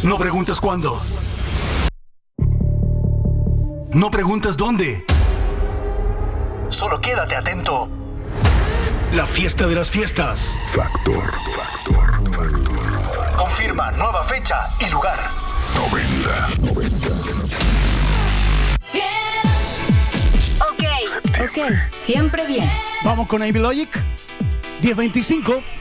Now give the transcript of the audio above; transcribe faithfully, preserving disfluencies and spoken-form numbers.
No preguntes cuándo. No preguntes dónde. Solo quédate atento. La fiesta de las fiestas. Factor, factor, factor. Confirma nueva fecha y lugar. noventa, noventa. Ok, ok, siempre bien. Vamos con Amy Logic. diez veinticinco.